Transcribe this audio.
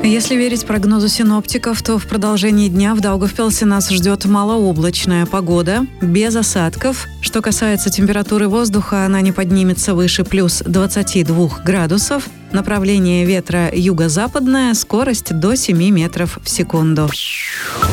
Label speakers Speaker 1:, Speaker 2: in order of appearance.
Speaker 1: Если верить прогнозу синоптиков, то в продолжении дня в Даугавпилсе нас ждет малооблачная погода, без осадков. Что касается температуры воздуха, она не поднимется выше плюс 22 градусов. Направление ветра юго-западное, скорость до 7 метров в секунду.